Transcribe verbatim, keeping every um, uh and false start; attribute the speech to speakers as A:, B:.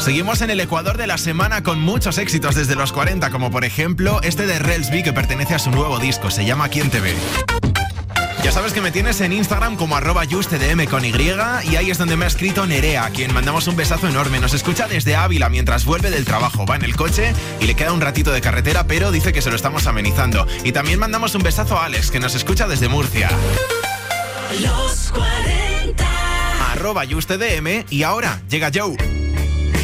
A: Seguimos en el Ecuador de la semana con muchos éxitos desde los cuarenta, como por ejemplo este de Relsby, que pertenece a su nuevo disco, se llama ¿Quién te ve? Ya sabes que me tienes en Instagram como arroba justdm con Y, y ahí es donde me ha escrito Nerea, a quien mandamos un besazo enorme. Nos escucha desde Ávila mientras vuelve del trabajo, va en el coche y le queda un ratito de carretera, pero dice que se lo estamos amenizando. Y también mandamos un besazo a Alex, que nos escucha desde Murcia.
B: Los cuarenta.
A: Arroba justdm, y ahora llega Joe.